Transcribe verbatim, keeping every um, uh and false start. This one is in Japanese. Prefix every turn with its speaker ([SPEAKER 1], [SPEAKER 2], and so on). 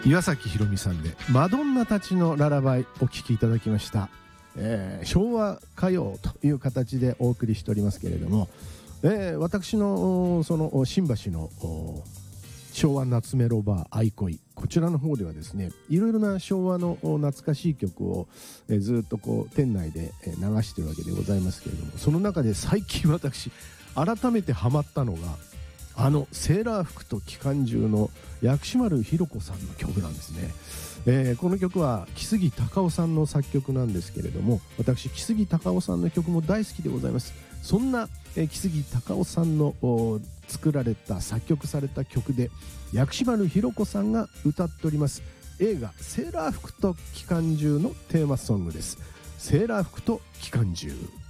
[SPEAKER 1] 岩崎宏美さんでマドンナたちのララバイお聴きいただきました、えー、昭和歌謡という形でお送りしておりますけれども、えー、私のその新橋の昭和夏メロバー愛恋、こちらの方ではですね、いろいろな昭和の懐かしい曲を、えー、ずっとこう店内で流しているわけでございますけれども、その中で最近私改めてハマったのがあのセーラー服と機関銃の薬師丸ひろ子さんの曲なんですね。えー、この曲は木杉隆夫さんの作曲なんですけれども、私木杉隆夫さんの曲も大好きでございます。そんな、えー、木杉隆夫さんの作られた作曲された曲で薬師丸ひろ子さんが歌っております映画セーラー服と機関銃のテーマソングです。セーラー服と機関銃。